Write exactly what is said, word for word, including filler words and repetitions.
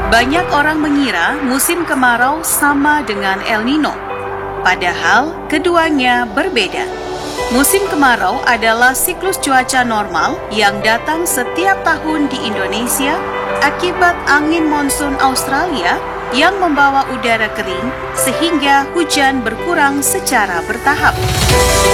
Banyak orang mengira musim kemarau sama dengan El Nino, padahal keduanya berbeda. Musim kemarau adalah siklus cuaca normal yang datang setiap tahun di Indonesia akibat angin monsun Australia yang membawa udara kering sehingga hujan berkurang secara bertahap.